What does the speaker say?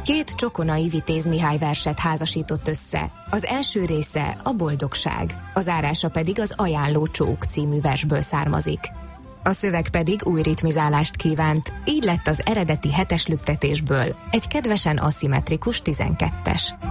Két csokonai Vitéz Mihály verset házasított össze. Az első része a boldogság, a zárása pedig az Ajánló csók című versből származik. A szöveg pedig új ritmizálást kívánt, így lett az eredeti 7-es lüktetésből egy kedvesen aszimmetrikus 12-es.